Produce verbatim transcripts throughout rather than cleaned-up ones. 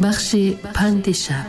بخش پند شب.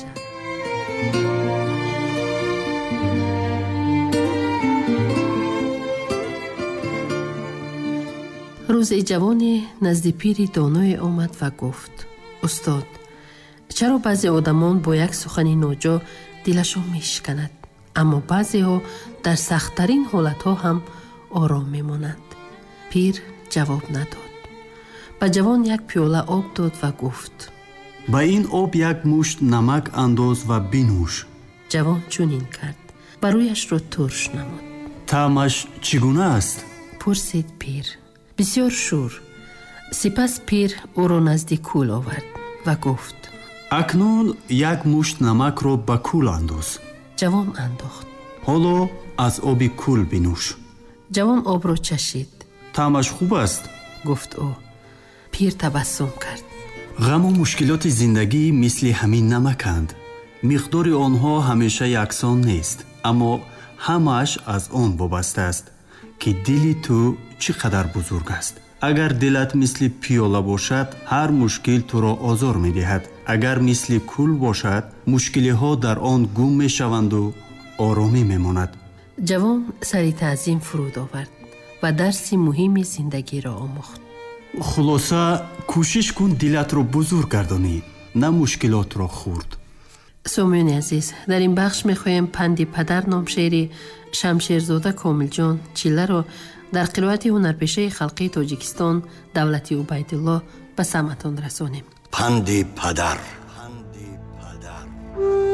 روزی جوانی نزد پیری دانای آمد و گفت: استاد، چرا بعضی آدمان با یک سخن ناجا دلشون میشکند، اما بعضی ها در سخت‌ترین حالت ها هم آرام میمانند؟ پیر جواب نداد. به جوان یک پیاله آب داد و گفت: با این آب یک مشت نمک انداز و بنوش. جوان چنین کرد. برویش را ترش نمود. طعمش چگونه است؟ پرسید پیر. بسیار شور. سپس پیر او را نزد کول آورد و گفت: اکنون یک مشت نمک را به کول انداز. جوان انداخت. حالا از آب کول بنوش. جوان آب را چشید. طعمش خوب است، گفت او. پیر تبسم کرد. غم و مشکلات زندگی مثل همین نمکند. مقدار آنها همیشه یکسان نیست، اما همش از آن وابسته است که دل تو چقدر بزرگ است. اگر دلت مثل پیاله باشد، هر مشکل تو را آزار می دهد. اگر مثل کول باشد، مشکلی ها در آن گم می شوند و آرامی می ماند. جوان سری تعظیم فرود آورد و درسی مهمی زندگی را آموخت. خلاصه کوشش کن دلت را بزرگ گردانی، نه مشکلات را خورد. سامیون عزیز، در این بخش میخوایم پند پدر نام شعر شمشیرزاده کامل جان چیله را در قرائت هنرپیشه خلقی تاجیکستان دولتی عبیدالله به سمعتان رسانیم. پند پدر.